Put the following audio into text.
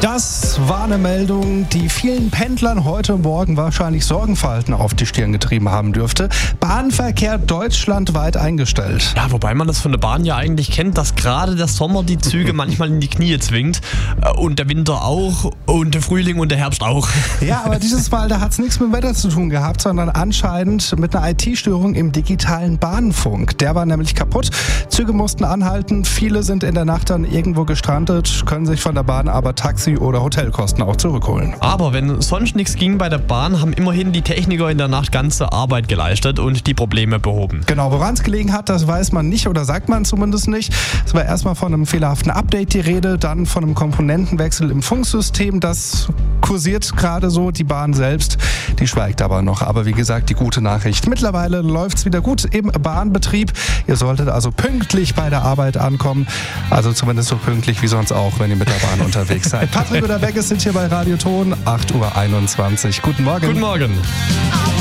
Das war eine Meldung, die vielen Pendlern heute Morgen wahrscheinlich Sorgenfalten auf die Stirn getrieben haben dürfte. Bahnverkehr deutschlandweit eingestellt. Ja, wobei man das von der Bahn ja eigentlich kennt, dass gerade der Sommer die Züge manchmal in die Knie zwingt. Und der Winter auch und der Frühling und der Herbst auch. Ja, aber dieses Mal, da hat es nichts mit dem Wetter zu tun gehabt, sondern anscheinend mit einer IT-Störung im digitalen Bahnfunk. Der war nämlich kaputt. Züge mussten anhalten. Viele sind in der Nacht dann irgendwo gestrandet, können sich von der Bahn aber Taxi- oder Hotelkosten auch zurückholen. Aber wenn sonst nichts ging bei der Bahn, haben immerhin die Techniker in der Nacht ganze Arbeit geleistet und die Probleme behoben. Genau, woran es gelegen hat, das weiß man nicht oder sagt man zumindest nicht. Es war erstmal von einem fehlerhaften Update die Rede, dann von einem Komponentenwechsel im Funksystem. Das kursiert gerade so. Die Bahn selbst, die schweigt aber noch. Aber wie gesagt, die gute Nachricht. Mittlerweile läuft es wieder gut im Bahnbetrieb. Ihr solltet also pünktlich bei der Arbeit ankommen. Also zumindest so pünktlich wie sonst auch, wenn ihr mit der Bahn unterwegs seid. Patrick oder Beckes sind hier bei Radio Ton, 8:21 Uhr. Guten Morgen. Guten Morgen.